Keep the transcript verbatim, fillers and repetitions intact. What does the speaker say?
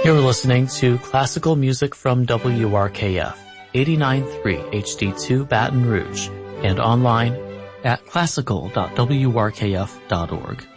You're listening to classical music from W R K F, eighty-nine point three H D two Baton Rouge, and online at classical dot w r k f dot org.